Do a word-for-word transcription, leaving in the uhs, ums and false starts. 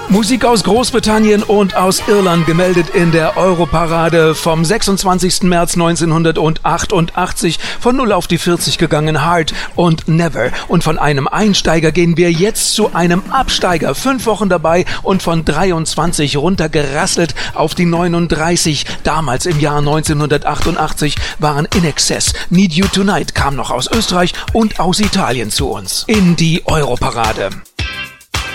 Musik aus Großbritannien und aus Irland gemeldet in der Europarade vom sechsundzwanzigsten März neunzehnhundertachtundachtzig. Von null auf die vierzig gegangen Hard und Never. Und von einem Einsteiger gehen wir jetzt zu einem Absteiger. Fünf Wochen dabei und von dreiundzwanzig runtergerasselt auf die neununddreißig. Damals im Jahr neunzehnhundertachtundachtzig waren In Excess. Need You Tonight kam noch aus Österreich und aus Italien zu uns in die Europarade.